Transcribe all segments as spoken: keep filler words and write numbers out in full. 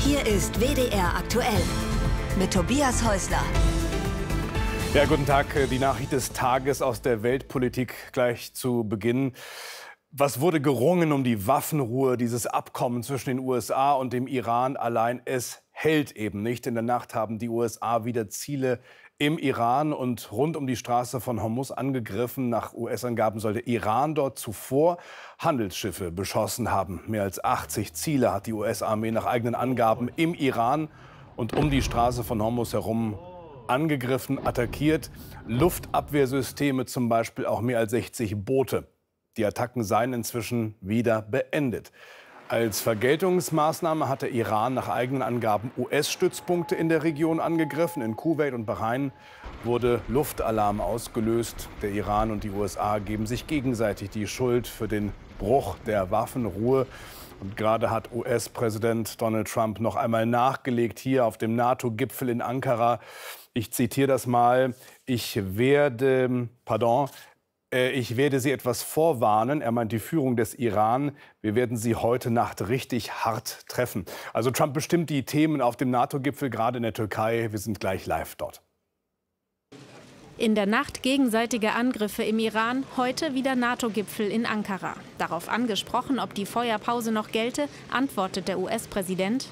Hier ist W D R aktuell mit Tobias Häusler. Ja, guten Tag. Die Nachricht des Tages aus der Weltpolitik gleich zu Beginn. Was wurde gerungen um die Waffenruhe, dieses Abkommen zwischen den U S A und dem Iran? Allein es hält eben nicht. In der Nacht haben die U S A wieder Ziele im Iran und rund um die Straße von Hormuz angegriffen. Nach U S-Angaben soll der Iran dort zuvor Handelsschiffe beschossen haben. Mehr als achtzig Ziele hat die U S-Armee nach eigenen Angaben im Iran und um die Straße von Hormuz herum angegriffen, attackiert. Luftabwehrsysteme zum Beispiel, auch mehr als sechzig Boote. Die Attacken seien inzwischen wieder beendet. Als Vergeltungsmaßnahme hat der Iran nach eigenen Angaben U S-Stützpunkte in der Region angegriffen. In Kuwait und Bahrain wurde Luftalarm ausgelöst. Der Iran und die U S A geben sich gegenseitig die Schuld für den Bruch der Waffenruhe. Und gerade hat U S-Präsident Donald Trump noch einmal nachgelegt hier auf dem NATO-Gipfel in Ankara. Ich zitiere das mal. Ich werde, pardon, Ich werde Sie etwas vorwarnen. Er meint die Führung des Iran. Wir werden Sie heute Nacht richtig hart treffen. Also Trump bestimmt die Themen auf dem NATO-Gipfel, gerade in der Türkei. Wir sind gleich live dort. In der Nacht gegenseitige Angriffe im Iran, heute wieder NATO-Gipfel in Ankara. Darauf angesprochen, ob die Feuerpause noch gelte, antwortet der U S-Präsident: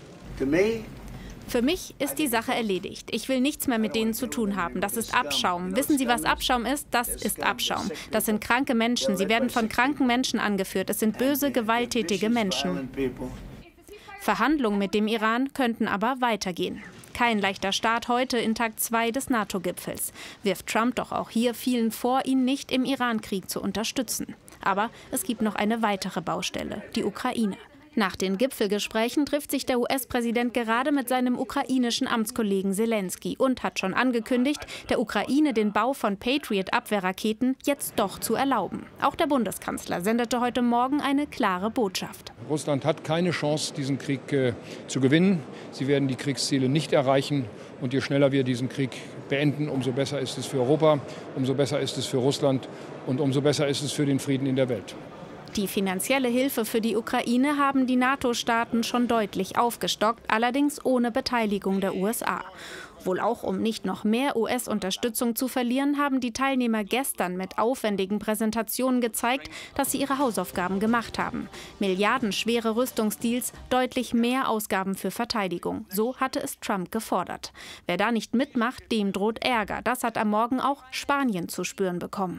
Für mich ist die Sache erledigt. Ich will nichts mehr mit denen zu tun haben. Das ist Abschaum. Wissen Sie, was Abschaum ist? Das ist Abschaum. Das sind kranke Menschen. Sie werden von kranken Menschen angeführt. Es sind böse, gewalttätige Menschen. Verhandlungen mit dem Iran könnten aber weitergehen. Kein leichter Start heute in Tag zwei des NATO-Gipfels. Wirft Trump doch auch hier vielen vor, ihn nicht im Iran-Krieg zu unterstützen. Aber es gibt noch eine weitere Baustelle, die Ukraine. Nach den Gipfelgesprächen trifft sich der U S-Präsident gerade mit seinem ukrainischen Amtskollegen Selenskyj und hat schon angekündigt, der Ukraine den Bau von Patriot-Abwehrraketen jetzt doch zu erlauben. Auch der Bundeskanzler sendete heute Morgen eine klare Botschaft. Russland hat keine Chance, diesen Krieg äh, zu gewinnen. Sie werden die Kriegsziele nicht erreichen. Und je schneller wir diesen Krieg beenden, umso besser ist es für Europa, umso besser ist es für Russland und umso besser ist es für den Frieden in der Welt. Die finanzielle Hilfe für die Ukraine haben die NATO-Staaten schon deutlich aufgestockt, allerdings ohne Beteiligung der U S A. Wohl auch, um nicht noch mehr U S-Unterstützung zu verlieren, haben die Teilnehmer gestern mit aufwendigen Präsentationen gezeigt, dass sie ihre Hausaufgaben gemacht haben. Milliardenschwere Rüstungsdeals, deutlich mehr Ausgaben für Verteidigung. So hatte es Trump gefordert. Wer da nicht mitmacht, dem droht Ärger. Das hat am Morgen auch Spanien zu spüren bekommen.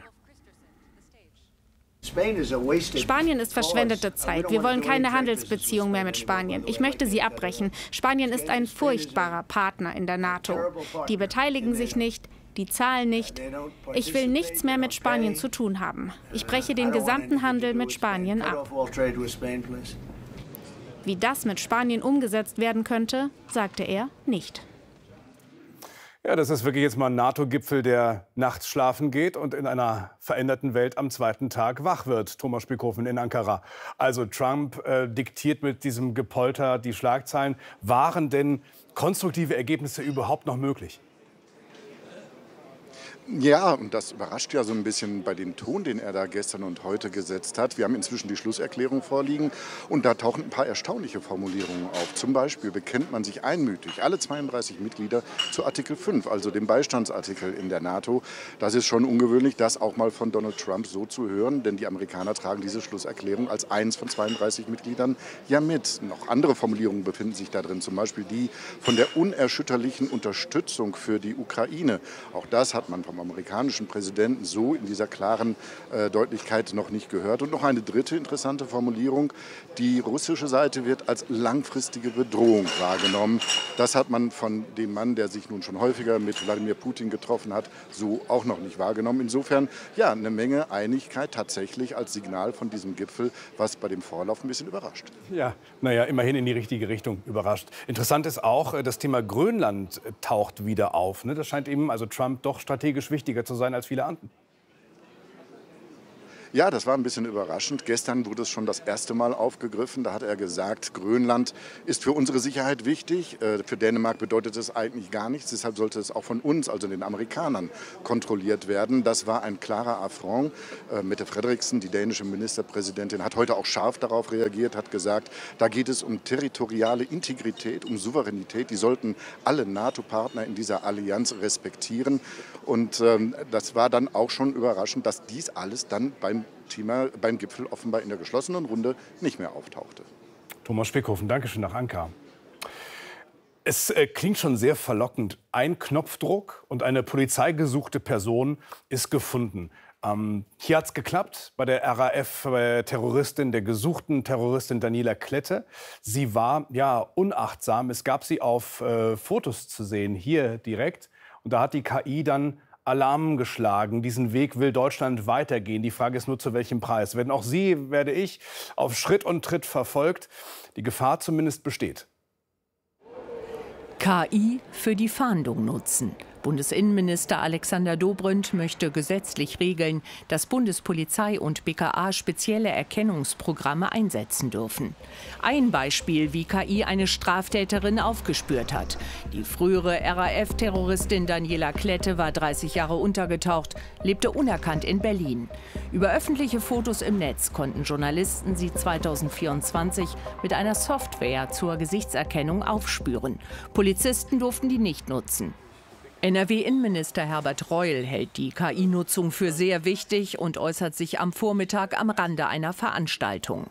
Spanien ist verschwendete Zeit. Wir wollen keine Handelsbeziehung mehr mit Spanien. Ich möchte sie abbrechen. Spanien ist ein furchtbarer Partner in der NATO. Die beteiligen sich nicht, die zahlen nicht. Ich will nichts mehr mit Spanien zu tun haben. Ich breche den gesamten Handel mit Spanien ab. Wie das mit Spanien umgesetzt werden könnte, sagte er nicht. Ja, das ist wirklich jetzt mal ein NATO-Gipfel, der nachts schlafen geht und in einer veränderten Welt am zweiten Tag wach wird. Thomas Spiekofen in Ankara. Also Trump äh, diktiert mit diesem Gepolter die Schlagzeilen. Waren denn konstruktive Ergebnisse überhaupt noch möglich? Ja, und das überrascht ja so ein bisschen bei dem Ton, den er da gestern und heute gesetzt hat. Wir haben inzwischen die Schlusserklärung vorliegen und da tauchen ein paar erstaunliche Formulierungen auf. Zum Beispiel bekennt man sich einmütig, alle zweiunddreißig Mitglieder, zu Artikel fünf, also dem Beistandsartikel in der NATO. Das ist schon ungewöhnlich, das auch mal von Donald Trump so zu hören, denn die Amerikaner tragen diese Schlusserklärung als eins von zweiunddreißig Mitgliedern ja mit. Noch andere Formulierungen befinden sich da drin, zum Beispiel die von der unerschütterlichen Unterstützung für die Ukraine. Auch das hat man vom amerikanischen Präsidenten so in dieser klaren äh, Deutlichkeit noch nicht gehört. Und noch eine dritte interessante Formulierung. Die russische Seite wird als langfristige Bedrohung wahrgenommen. Das hat man von dem Mann, der sich nun schon häufiger mit Wladimir Putin getroffen hat, so auch noch nicht wahrgenommen. Insofern ja, eine Menge Einigkeit tatsächlich als Signal von diesem Gipfel, was bei dem Vorlauf ein bisschen überrascht. Ja, naja, immerhin in die richtige Richtung überrascht. Interessant ist auch, das Thema Grönland taucht wieder auf. Ne? Das scheint eben, also Trump, doch strategisch wichtiger zu sein als viele anderen. Ja, das war ein bisschen überraschend. Gestern wurde es schon das erste Mal aufgegriffen. Da hat er gesagt, Grönland ist für unsere Sicherheit wichtig. Für Dänemark bedeutet es eigentlich gar nichts. Deshalb sollte es auch von uns, also den Amerikanern, kontrolliert werden. Das war ein klarer Affront. Mette Frederiksen, die dänische Ministerpräsidentin, hat heute auch scharf darauf reagiert, hat gesagt, da geht es um territoriale Integrität, um Souveränität. Die sollten alle NATO-Partner in dieser Allianz respektieren. Und ähm, das war dann auch schon überraschend, dass dies alles dann beim Thema, beim Gipfel offenbar in der geschlossenen Runde nicht mehr auftauchte. Thomas Spickhofen, danke schön nach Ankara. Es äh, klingt schon sehr verlockend. Ein Knopfdruck und eine polizeigesuchte Person ist gefunden. Ähm, hier hat es geklappt bei der R A F-Terroristin, der gesuchten Terroristin Daniela Klette. Sie war ja unachtsam. Es gab sie auf äh, Fotos zu sehen, hier direkt. Und da hat die K I dann Alarm geschlagen. Diesen Weg will Deutschland weitergehen. Die Frage ist nur, zu welchem Preis. Werden auch Sie, werde ich, auf Schritt und Tritt verfolgt. Die Gefahr zumindest besteht. K I für die Fahndung nutzen. Bundesinnenminister Alexander Dobrindt möchte gesetzlich regeln, dass Bundespolizei und B K A spezielle Erkennungsprogramme einsetzen dürfen. Ein Beispiel, wie K I eine Straftäterin aufgespürt hat. Die frühere R A F-Terroristin Daniela Klette war dreißig Jahre untergetaucht, lebte unerkannt in Berlin. Über öffentliche Fotos im Netz konnten Journalisten sie zweitausendvierundzwanzig mit einer Software zur Gesichtserkennung aufspüren. Polizisten durften die nicht nutzen. N R W-Innenminister Herbert Reul hält die K I-Nutzung für sehr wichtig und äußert sich am Vormittag am Rande einer Veranstaltung.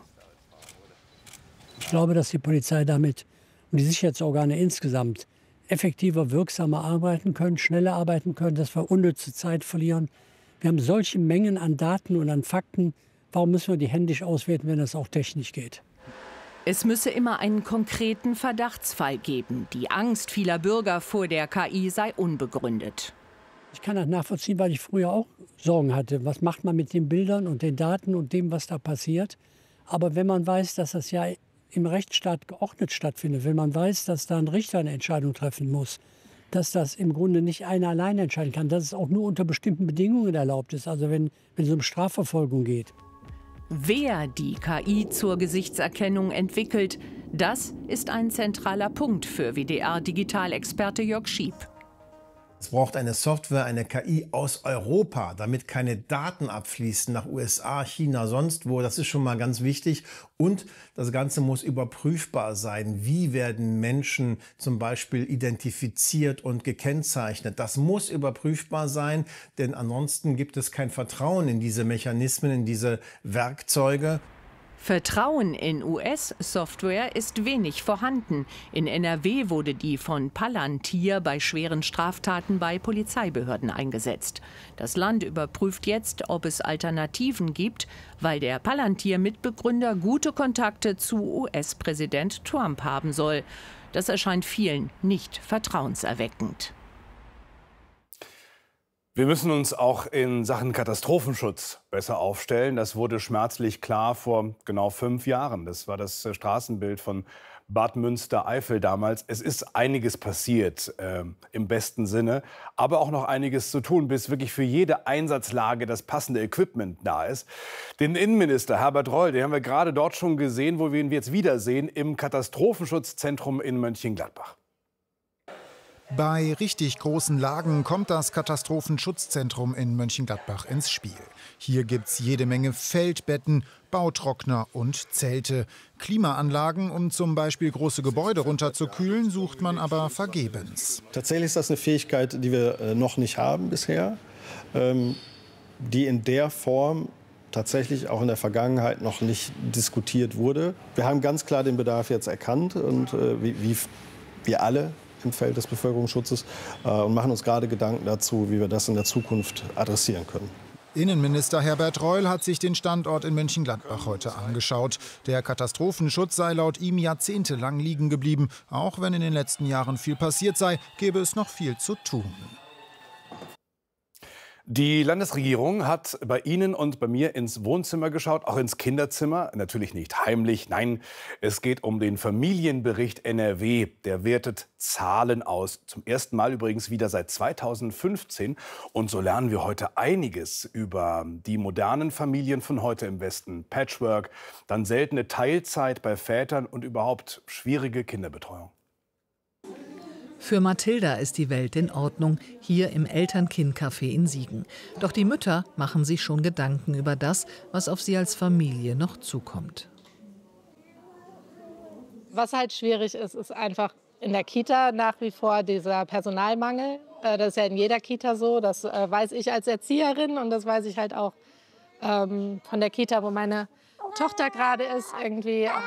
Ich glaube, dass die Polizei damit und die Sicherheitsorgane insgesamt effektiver, wirksamer arbeiten können, schneller arbeiten können, dass wir unnütze Zeit verlieren. Wir haben solche Mengen an Daten und an Fakten. Warum müssen wir die händisch auswerten, wenn das auch technisch geht? Es müsse immer einen konkreten Verdachtsfall geben. Die Angst vieler Bürger vor der K I sei unbegründet. Ich kann das nachvollziehen, weil ich früher auch Sorgen hatte. Was macht man mit den Bildern und den Daten und dem, was da passiert? Aber wenn man weiß, dass das ja im Rechtsstaat geordnet stattfindet, wenn man weiß, dass da ein Richter eine Entscheidung treffen muss, dass das im Grunde nicht einer alleine entscheiden kann, dass es auch nur unter bestimmten Bedingungen erlaubt ist, also wenn, wenn es um Strafverfolgung geht. Wer die K I zur Gesichtserkennung entwickelt, das ist ein zentraler Punkt für W D R-Digitalexperte Jörg Schiep. Es braucht eine Software, eine K I aus Europa, damit keine Daten abfließen nach U S A, China, sonst wo. Das ist schon mal ganz wichtig. Und das Ganze muss überprüfbar sein. Wie werden Menschen zum Beispiel identifiziert und gekennzeichnet? Das muss überprüfbar sein, denn ansonsten gibt es kein Vertrauen in diese Mechanismen, in diese Werkzeuge. Vertrauen in U S-Software ist wenig vorhanden. In N R W wurde die von Palantir bei schweren Straftaten bei Polizeibehörden eingesetzt. Das Land überprüft jetzt, ob es Alternativen gibt, weil der Palantir-Mitbegründer gute Kontakte zu U S-Präsident Trump haben soll. Das erscheint vielen nicht vertrauenserweckend. Wir müssen uns auch in Sachen Katastrophenschutz besser aufstellen. Das wurde schmerzlich klar vor genau fünf Jahren. Das war das Straßenbild von Bad Münstereifel damals. Es ist einiges passiert, äh, im besten Sinne, aber auch noch einiges zu tun, bis wirklich für jede Einsatzlage das passende Equipment da ist. Den Innenminister Herbert Reul, den haben wir gerade dort schon gesehen, wo wir ihn jetzt wiedersehen, im Katastrophenschutzzentrum in Mönchengladbach. Bei richtig großen Lagen kommt das Katastrophenschutzzentrum in Mönchengladbach ins Spiel. Hier gibt's jede Menge Feldbetten, Bautrockner und Zelte. Klimaanlagen, um zum Beispiel große Gebäude runterzukühlen, sucht man aber vergebens. Tatsächlich ist das eine Fähigkeit, die wir noch nicht haben bisher, die in der Form tatsächlich auch in der Vergangenheit noch nicht diskutiert wurde. Wir haben ganz klar den Bedarf jetzt erkannt und wie, wie wir alle im Feld des Bevölkerungsschutzes äh, und machen uns gerade Gedanken dazu, wie wir das in der Zukunft adressieren können. Innenminister Herbert Reul hat sich den Standort in Mönchengladbach heute angeschaut. Der Katastrophenschutz sei laut ihm jahrzehntelang liegen geblieben. Auch wenn in den letzten Jahren viel passiert sei, gäbe es noch viel zu tun. Die Landesregierung hat bei Ihnen und bei mir ins Wohnzimmer geschaut, auch ins Kinderzimmer. Natürlich nicht heimlich, nein, es geht um den Familienbericht N R W. Der wertet Zahlen aus. Zum ersten Mal übrigens wieder seit zweitausendfünfzehn. Und so lernen wir heute einiges über die modernen Familien von heute im Westen. Patchwork, dann seltene Teilzeit bei Vätern und überhaupt schwierige Kinderbetreuung. Für Mathilda ist die Welt in Ordnung, hier im Eltern-Kind-Café in Siegen. Doch die Mütter machen sich schon Gedanken über das, was auf sie als Familie noch zukommt. Was halt schwierig ist, ist einfach in der Kita nach wie vor dieser Personalmangel. Das ist ja in jeder Kita so, das weiß ich als Erzieherin und das weiß ich halt auch ähm, von der Kita, wo meine Tochter gerade ist, irgendwie. Ähm,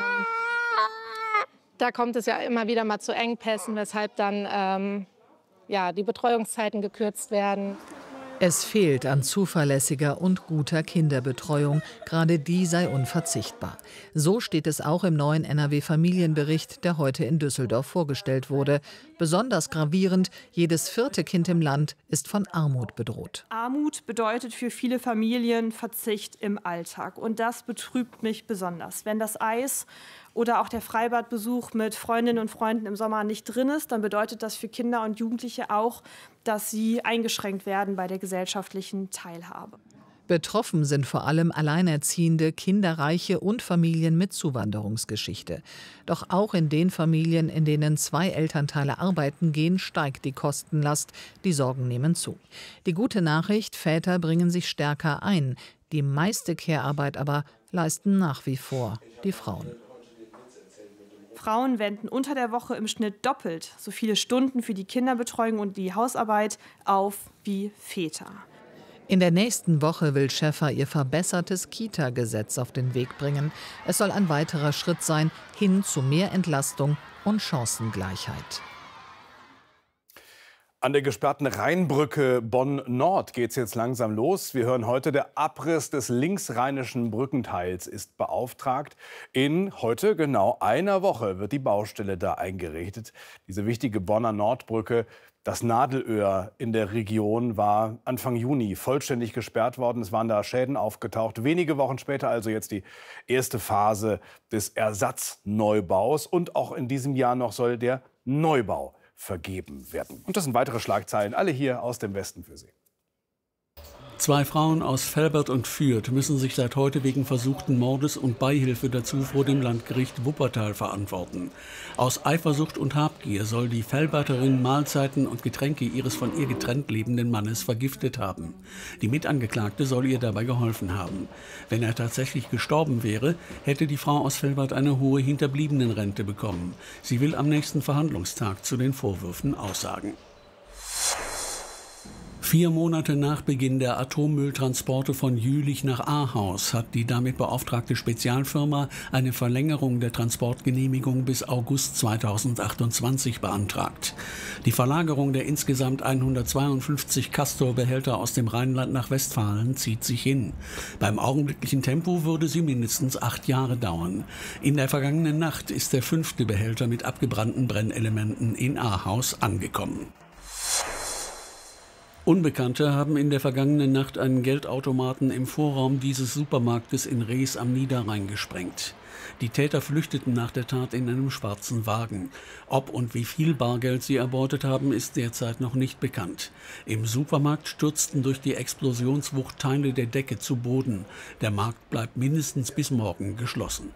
Da kommt es ja immer wieder mal zu Engpässen, weshalb dann ähm, ja, die Betreuungszeiten gekürzt werden. Es fehlt an zuverlässiger und guter Kinderbetreuung. Gerade die sei unverzichtbar. So steht es auch im neuen N R W-Familienbericht, der heute in Düsseldorf vorgestellt wurde. Besonders gravierend, jedes vierte Kind im Land ist von Armut bedroht. Armut bedeutet für viele Familien Verzicht im Alltag. Und das betrübt mich besonders. Wenn das Eis oder auch der Freibadbesuch mit Freundinnen und Freunden im Sommer nicht drin ist, dann bedeutet das für Kinder und Jugendliche auch, dass sie eingeschränkt werden bei der gesellschaftlichen Teilhabe. Betroffen sind vor allem Alleinerziehende, Kinderreiche und Familien mit Zuwanderungsgeschichte. Doch auch in den Familien, in denen zwei Elternteile arbeiten gehen, steigt die Kostenlast. Die Sorgen nehmen zu. Die gute Nachricht, Väter bringen sich stärker ein. Die meiste Care-Arbeit aber leisten nach wie vor die Frauen. Frauen wenden unter der Woche im Schnitt doppelt so viele Stunden für die Kinderbetreuung und die Hausarbeit auf wie Väter. In der nächsten Woche will Schäffer ihr verbessertes Kita-Gesetz auf den Weg bringen. Es soll ein weiterer Schritt sein hin zu mehr Entlastung und Chancengleichheit. An der gesperrten Rheinbrücke Bonn-Nord geht es jetzt langsam los. Wir hören heute, der Abriss des linksrheinischen Brückenteils ist beauftragt. In heute genau einer Woche wird die Baustelle da eingerichtet. Diese wichtige Bonner Nordbrücke, das Nadelöhr in der Region, war Anfang Juni vollständig gesperrt worden. Es waren da Schäden aufgetaucht. Wenige Wochen später also jetzt die erste Phase des Ersatzneubaus. Und auch in diesem Jahr noch soll der Neubau vergeben werden. Und das sind weitere Schlagzeilen, alle hier aus dem Westen für Sie. Zwei Frauen aus Velbert und Fürth müssen sich seit heute wegen versuchten Mordes und Beihilfe dazu vor dem Landgericht Wuppertal verantworten. Aus Eifersucht und Habgier soll die Velberterin Mahlzeiten und Getränke ihres von ihr getrennt lebenden Mannes vergiftet haben. Die Mitangeklagte soll ihr dabei geholfen haben. Wenn er tatsächlich gestorben wäre, hätte die Frau aus Velbert eine hohe Hinterbliebenenrente bekommen. Sie will am nächsten Verhandlungstag zu den Vorwürfen aussagen. Vier Monate nach Beginn der Atommülltransporte von Jülich nach Ahaus hat die damit beauftragte Spezialfirma eine Verlängerung der Transportgenehmigung bis August zweitausendachtundzwanzig beantragt. Die Verlagerung der insgesamt hundertzweiundfünfzig Castor-Behälter aus dem Rheinland nach Westfalen zieht sich hin. Beim augenblicklichen Tempo würde sie mindestens acht Jahre dauern. In der vergangenen Nacht ist der fünfte Behälter mit abgebrannten Brennelementen in Ahaus angekommen. Unbekannte haben in der vergangenen Nacht einen Geldautomaten im Vorraum dieses Supermarktes in Rees am Niederrhein gesprengt. Die Täter flüchteten nach der Tat in einem schwarzen Wagen. Ob und wie viel Bargeld sie erbeutet haben, ist derzeit noch nicht bekannt. Im Supermarkt stürzten durch die Explosionswucht Teile der Decke zu Boden. Der Markt bleibt mindestens bis morgen geschlossen.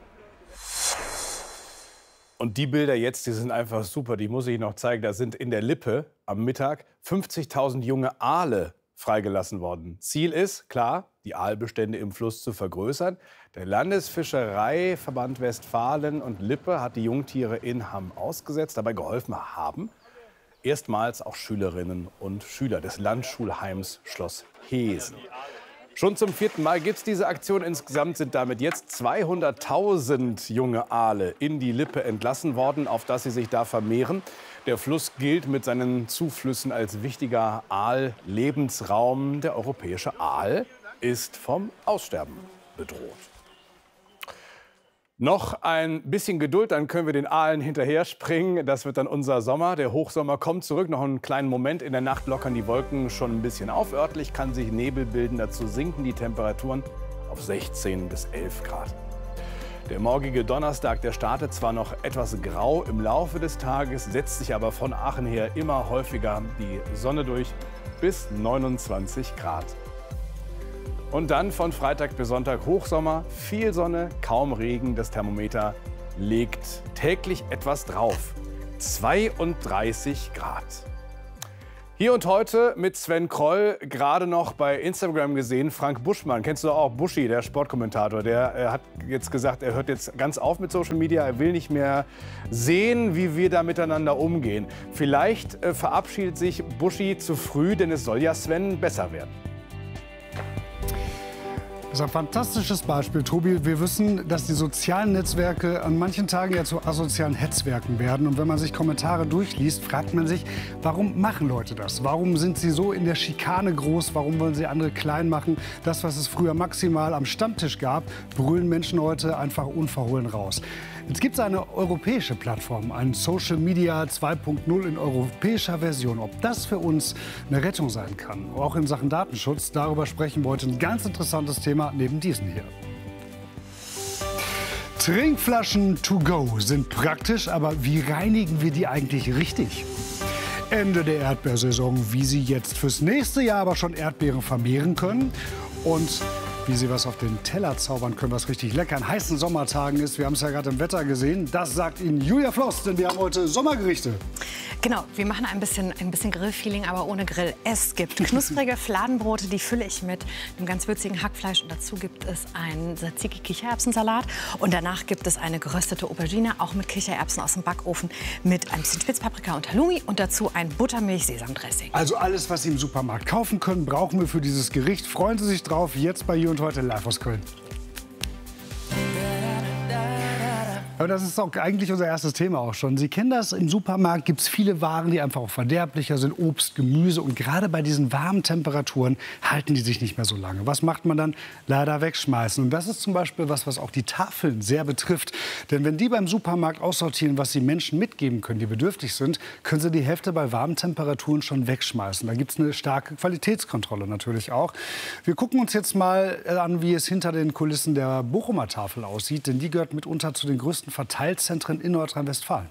Und die Bilder jetzt, die sind einfach super, die muss ich noch zeigen. Da sind in der Lippe am Mittag fünfzigtausend junge Aale freigelassen worden. Ziel ist, klar, die Aalbestände im Fluss zu vergrößern. Der Landesfischereiverband Westfalen und Lippe hat die Jungtiere in Hamm ausgesetzt. Dabei geholfen haben erstmals auch Schülerinnen und Schüler des Landschulheims Schloss Hesen. Schon zum vierten Mal gibt es diese Aktion. Insgesamt sind damit jetzt zweihunderttausend junge Aale in die Lippe entlassen worden, auf dass sie sich da vermehren. Der Fluss gilt mit seinen Zuflüssen als wichtiger Aal-Lebensraum. Der europäische Aal ist vom Aussterben bedroht. Noch ein bisschen Geduld, dann können wir den Aalen hinterher springen. Das wird dann unser Sommer. Der Hochsommer kommt zurück. Noch einen kleinen Moment. In der Nacht lockern die Wolken schon ein bisschen auf. Örtlich kann sich Nebel bilden. Dazu sinken die Temperaturen auf sechzehn bis elf Grad. Der morgige Donnerstag, der startet zwar noch etwas grau im Laufe des Tages, setzt sich aber von Aachen her immer häufiger die Sonne durch bis neunundzwanzig Grad. Und dann von Freitag bis Sonntag Hochsommer, viel Sonne, kaum Regen. Das Thermometer legt täglich etwas drauf. zweiunddreißig Grad. Hier und heute mit Sven Kroll, gerade noch bei Instagram gesehen, Frank Buschmann. Kennst du auch Buschi, der Sportkommentator? Der äh, hat jetzt gesagt, er hört jetzt ganz auf mit Social Media. Er will nicht mehr sehen, wie wir da miteinander umgehen. Vielleicht äh, verabschiedet sich Buschi zu früh, denn es soll ja Sven besser werden. Das ist ein fantastisches Beispiel, Tobi. Wir wissen, dass die sozialen Netzwerke an manchen Tagen ja zu asozialen Hetzwerken werden. Und wenn man sich Kommentare durchliest, fragt man sich, warum machen Leute das? Warum sind sie so in der Schikane groß? Warum wollen sie andere klein machen? Das, was es früher maximal am Stammtisch gab, brüllen Menschen heute einfach unverhohlen raus. Jetzt gibt es eine europäische Plattform, ein Social Media zwei punkt null in europäischer Version. Ob das für uns eine Rettung sein kann, auch in Sachen Datenschutz, darüber sprechen wir heute. Ein ganz interessantes Thema neben diesem hier. Trinkflaschen to go sind praktisch, aber wie reinigen wir die eigentlich richtig? Ende der Erdbeersaison, wie Sie jetzt fürs nächste Jahr aber schon Erdbeeren vermehren können und wie Sie was auf den Teller zaubern können, was richtig lecker an heißen Sommertagen ist. Wir haben es ja gerade im Wetter gesehen. Das sagt Ihnen Julia Floss, denn wir haben heute Sommergerichte. Genau, wir machen ein bisschen, ein bisschen Grillfeeling, aber ohne Grill. Es gibt knusprige Fladenbrote, die fülle ich mit einem ganz würzigen Hackfleisch. Und dazu gibt es einen Tzatziki-Kichererbsensalat. Und danach gibt es eine geröstete Aubergine, auch mit Kichererbsen aus dem Backofen, mit ein bisschen Spitzpaprika und Halloumi. Und dazu ein Buttermilch-Sesam-Dressing. Also alles, was Sie im Supermarkt kaufen können, brauchen wir für dieses Gericht. Freuen Sie sich drauf, jetzt bei Hier und Heute live aus Köln. Aber das ist auch eigentlich unser erstes Thema auch schon. Sie kennen das, im Supermarkt gibt es viele Waren, die einfach auch verderblicher sind, Obst, Gemüse. Und gerade bei diesen warmen Temperaturen halten die sich nicht mehr so lange. Was macht man dann? Leider wegschmeißen. Und das ist zum Beispiel was, was auch die Tafeln sehr betrifft. Denn wenn die beim Supermarkt aussortieren, was sie Menschen mitgeben können, die bedürftig sind, können sie die Hälfte bei warmen Temperaturen schon wegschmeißen. Da gibt es eine starke Qualitätskontrolle natürlich auch. Wir gucken uns jetzt mal an, wie es hinter den Kulissen der Bochumer Tafel aussieht. Denn die gehört mitunter zu den größten Verteilzentren in Nordrhein-Westfalen.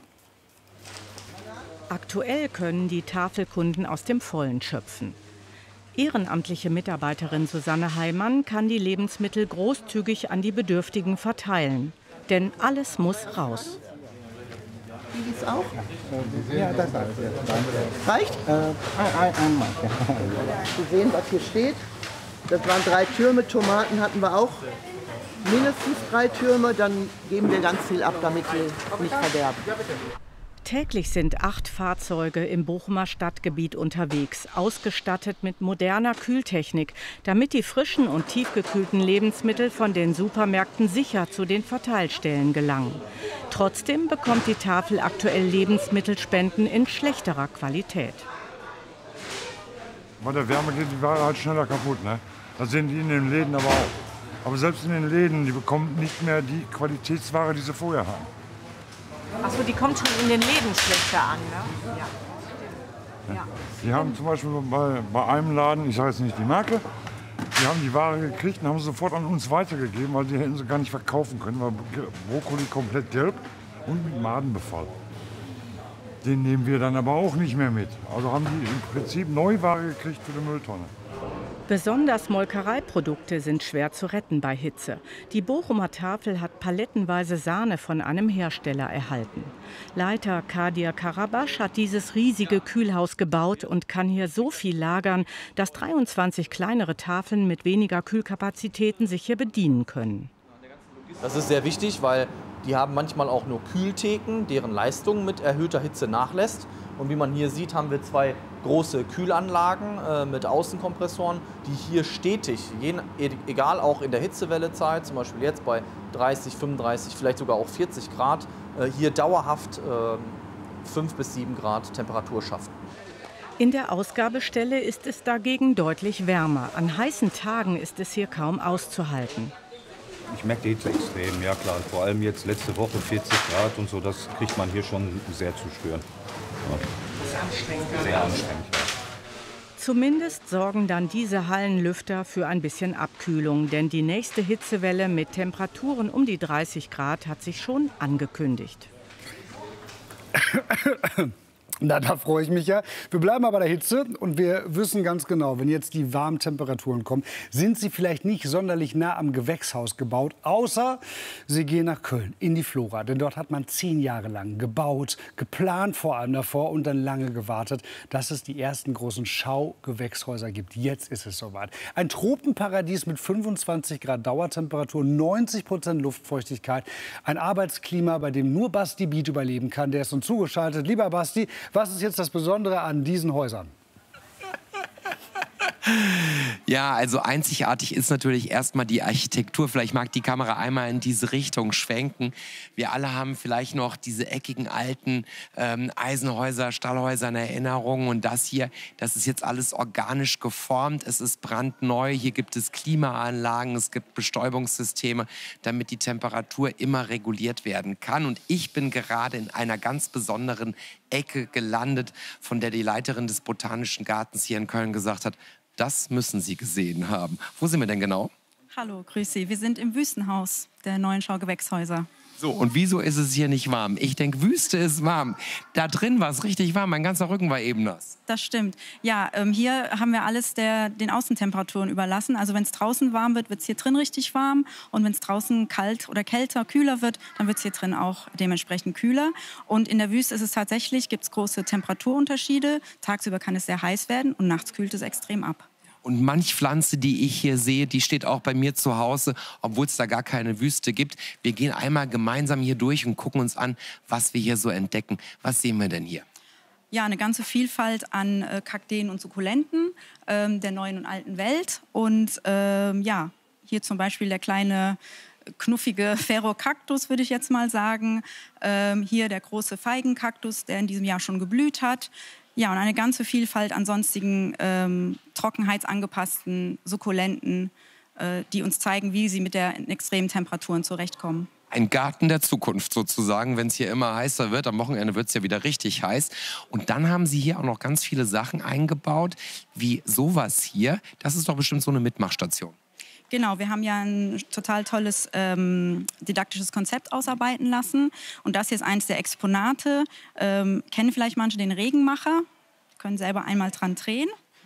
Aktuell können die Tafelkunden aus dem Vollen schöpfen. Ehrenamtliche Mitarbeiterin Susanne Heimann kann die Lebensmittel großzügig an die Bedürftigen verteilen. Denn alles muss raus. Wie geht's auch? Ja, das reicht. Äh, ein, einmal. Sie sehen, was hier steht. Das waren drei Türme. Tomaten hatten wir auch. Mindestens drei Türme, dann geben wir ganz viel ab, damit sie nicht verderben. Täglich sind acht Fahrzeuge im Bochumer Stadtgebiet unterwegs, ausgestattet mit moderner Kühltechnik, damit die frischen und tiefgekühlten Lebensmittel von den Supermärkten sicher zu den Verteilstellen gelangen. Trotzdem bekommt die Tafel aktuell Lebensmittelspenden in schlechterer Qualität. Bei der Wärme geht die Ware halt schneller kaputt, ne? Das sehen die in den Läden aber auch. Aber selbst in den Läden, die bekommen nicht mehr die Qualitätsware, die sie vorher haben. Achso, die kommt schon in den Läden schlechter an, ne? Ja. Ja. Die haben zum Beispiel bei, bei einem Laden, ich sage jetzt nicht die Marke, die haben die Ware gekriegt und haben sie sofort an uns weitergegeben, weil die hätten sie gar nicht verkaufen können, weil Brokkoli komplett gelb und mit Madenbefall. Den nehmen wir dann aber auch nicht mehr mit. Also haben die im Prinzip Neuware gekriegt für die Mülltonne. Besonders Molkereiprodukte sind schwer zu retten bei Hitze. Die Bochumer Tafel hat palettenweise Sahne von einem Hersteller erhalten. Leiter Kadir Karabasch hat dieses riesige Kühlhaus gebaut und kann hier so viel lagern, dass dreiundzwanzig kleinere Tafeln mit weniger Kühlkapazitäten sich hier bedienen können. Das ist sehr wichtig, weil die haben manchmal auch nur Kühltheken, deren Leistung mit erhöhter Hitze nachlässt. Und wie man hier sieht, haben wir zwei große Kühlanlagen äh, mit Außenkompressoren, die hier stetig, je, egal auch in der Hitzewellezeit, zum Beispiel jetzt bei dreißig, fünfunddreißig, vielleicht sogar auch vierzig Grad, äh, hier dauerhaft äh, fünf bis sieben Grad Temperatur schaffen. In der Ausgabestelle ist es dagegen deutlich wärmer. An heißen Tagen ist es hier kaum auszuhalten. Ich merke die Hitze extrem, ja klar. Vor allem jetzt letzte Woche vierzig Grad und so, das kriegt man hier schon sehr zu spüren. Ja. Das ist anstrengend. Sehr anstrengend, ja. Zumindest sorgen dann diese Hallenlüfter für ein bisschen Abkühlung, denn die nächste Hitzewelle mit Temperaturen um die dreißig Grad hat sich schon angekündigt. Na, da freue ich mich ja. Wir bleiben aber bei der Hitze und wir wissen ganz genau, wenn jetzt die warmen Temperaturen kommen, sind sie vielleicht nicht sonderlich nah am Gewächshaus gebaut, außer sie gehen nach Köln, in die Flora. Denn dort hat man zehn Jahre lang gebaut, geplant vor allem davor und dann lange gewartet, dass es die ersten großen Schaugewächshäuser gibt. Jetzt ist es soweit. Ein Tropenparadies mit fünfundzwanzig Grad Dauertemperatur, neunzig Prozent Luftfeuchtigkeit. Ein Arbeitsklima, bei dem nur Basti Biet überleben kann. Der ist uns zugeschaltet. Lieber Basti, was ist jetzt das Besondere an diesen Häusern? Ja, also einzigartig ist natürlich erstmal die Architektur. Vielleicht mag die Kamera einmal in diese Richtung schwenken. Wir alle haben vielleicht noch diese eckigen alten ähm, Eisenhäuser, Stallhäuser in Erinnerung. Und das hier, das ist jetzt alles organisch geformt. Es ist brandneu. Hier gibt es Klimaanlagen, es gibt Bestäubungssysteme, damit die Temperatur immer reguliert werden kann. Und ich bin gerade in einer ganz besonderen Ecke gelandet, von der die Leiterin des Botanischen Gartens hier in Köln gesagt hat, das müssen Sie gesehen haben. Wo sind wir denn genau? Hallo, grüß Sie. Wir sind im Wüstenhaus der neuen Schaugewächshäuser. So, und wieso ist es hier nicht warm? Ich denke, Wüste ist warm. Da drin war es richtig warm. Mein ganzer Rücken war eben nass. Das stimmt. Ja, ähm, hier haben wir alles der, den Außentemperaturen überlassen. Also wenn es draußen warm wird, wird es hier drin richtig warm. Und wenn es draußen kalt oder kälter, kühler wird, dann wird es hier drin auch dementsprechend kühler. Und in der Wüste ist es tatsächlich, gibt es große Temperaturunterschiede. Tagsüber kann es sehr heiß werden und nachts kühlt es extrem ab. Und manch Pflanze, die ich hier sehe, die steht auch bei mir zu Hause, obwohl es da gar keine Wüste gibt. Wir gehen einmal gemeinsam hier durch und gucken uns an, was wir hier so entdecken. Was sehen wir denn hier? Ja, eine ganze Vielfalt an äh, Kakteen und Sukkulenten ähm, der neuen und alten Welt. Und ähm, ja, hier zum Beispiel der kleine knuffige Ferrokaktus, würde ich jetzt mal sagen. Ähm, hier der große Feigenkaktus, der in diesem Jahr schon geblüht hat. Ja, und eine ganze Vielfalt an sonstigen ähm, trockenheitsangepassten Sukkulenten, äh, die uns zeigen, wie sie mit den extremen Temperaturen zurechtkommen. Ein Garten der Zukunft sozusagen, wenn es hier immer heißer wird. Am Wochenende wird es ja wieder richtig heiß. Und dann haben Sie hier auch noch ganz viele Sachen eingebaut, wie sowas hier. Das ist doch bestimmt so eine Mitmachstation. Genau, wir haben ja ein total tolles ähm, didaktisches Konzept ausarbeiten lassen. Und das hier ist eines der Exponate. Ähm, kennen vielleicht manche den Regenmacher? Können selber einmal dran drehen.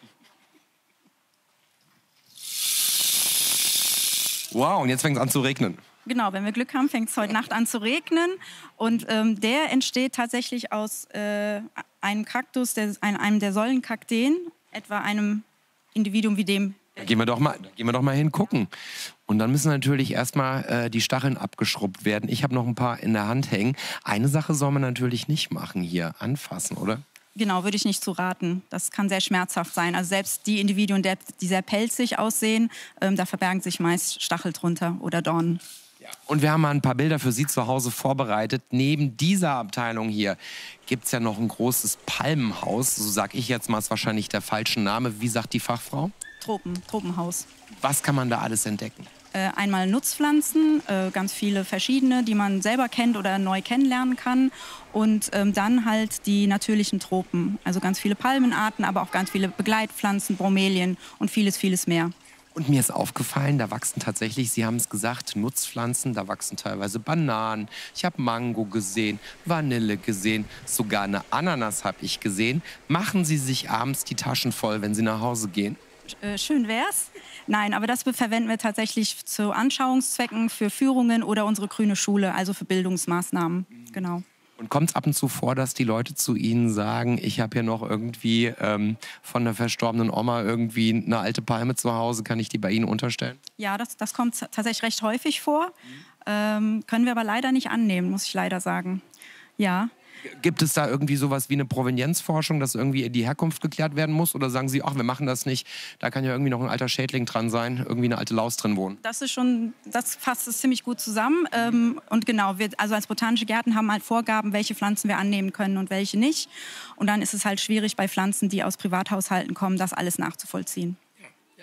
Wow, und jetzt fängt es an zu regnen. Genau, wenn wir Glück haben, fängt es heute Nacht an zu regnen. Und ähm, der entsteht tatsächlich aus äh, einem Kaktus, der, einem der Säulenkakteen, etwa einem Individuum wie dem. Da gehen wir doch mal, da gehen wir doch mal hingucken. Und dann müssen natürlich erstmal äh, die Stacheln abgeschrubbt werden. Ich habe noch ein paar in der Hand hängen. Eine Sache soll man natürlich nicht machen hier, anfassen, oder? Genau, würde ich nicht zu raten. Das kann sehr schmerzhaft sein. Also selbst die Individuen, die sehr pelzig aussehen, ähm, da verbergen sich meist Stachel drunter oder Dornen. Und wir haben mal ein paar Bilder für Sie zu Hause vorbereitet. Neben dieser Abteilung hier gibt es ja noch ein großes Palmenhaus. So sage ich jetzt mal, ist wahrscheinlich der falsche Name. Wie sagt die Fachfrau? Tropen, Tropenhaus. Was kann man da alles entdecken? Äh, einmal Nutzpflanzen, äh, ganz viele verschiedene, die man selber kennt oder neu kennenlernen kann. Und ähm, dann halt die natürlichen Tropen. Also ganz viele Palmenarten, aber auch ganz viele Begleitpflanzen, Bromelien und vieles, vieles mehr. Und mir ist aufgefallen, da wachsen tatsächlich, Sie haben es gesagt, Nutzpflanzen. Da wachsen teilweise Bananen. Ich habe Mango gesehen, Vanille gesehen, sogar eine Ananas habe ich gesehen. Machen Sie sich abends die Taschen voll, wenn Sie nach Hause gehen? Äh, schön wär's. Nein, aber das verwenden wir tatsächlich zu Anschauungszwecken, für Führungen oder unsere grüne Schule, also für Bildungsmaßnahmen. Genau. Und kommt es ab und zu vor, dass die Leute zu Ihnen sagen, ich habe hier noch irgendwie ähm, von der verstorbenen Oma irgendwie eine alte Palme zu Hause, kann ich die bei Ihnen unterstellen? Ja, das, das kommt tatsächlich recht häufig vor. Ähm, können wir aber leider nicht annehmen, muss ich leider sagen. Ja. Gibt es da irgendwie sowas wie eine Provenienzforschung, dass irgendwie die Herkunft geklärt werden muss? Oder sagen Sie, ach, wir machen das nicht, da kann ja irgendwie noch ein alter Schädling dran sein, irgendwie eine alte Laus drin wohnen? Das ist schon, das fasst es ziemlich gut zusammen. Ähm, und genau, wir, also als botanische Gärten haben halt Vorgaben, welche Pflanzen wir annehmen können und welche nicht. Und dann ist es halt schwierig bei Pflanzen, die aus Privathaushalten kommen, das alles nachzuvollziehen. Ja,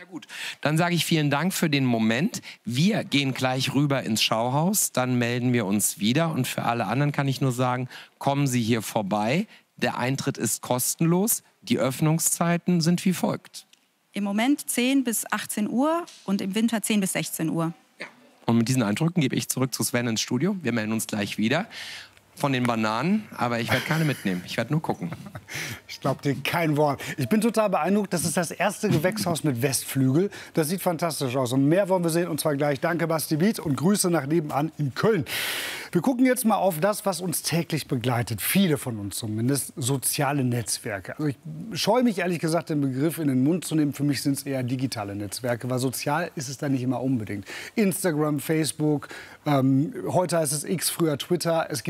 Gut, dann sage ich vielen Dank für den Moment. Wir gehen gleich rüber ins Schauhaus, dann melden wir uns wieder. Und für alle anderen kann ich nur sagen, kommen Sie hier vorbei. Der Eintritt ist kostenlos. Die Öffnungszeiten sind wie folgt. Im Moment zehn bis achtzehn Uhr und im Winter zehn bis sechzehn Uhr. Und mit diesen Eindrücken gebe ich zurück zu Sven ins Studio. Wir melden uns gleich wieder. Von den Bananen, aber ich werde keine mitnehmen. Ich werde nur gucken. Ich glaube dir kein Wort. Ich bin total beeindruckt. Das ist das erste Gewächshaus mit Westflügel. Das sieht fantastisch aus. Und mehr wollen wir sehen. Und zwar gleich. Danke, Basti Bietz. Und Grüße nach nebenan in Köln. Wir gucken jetzt mal auf das, was uns täglich begleitet. Viele von uns zumindest. Soziale Netzwerke. Also ich scheue mich ehrlich gesagt, den Begriff in den Mund zu nehmen. Für mich sind es eher digitale Netzwerke. Weil sozial ist es da nicht immer unbedingt. Instagram, Facebook. Ähm, heute heißt es X, früher Twitter. Es gibt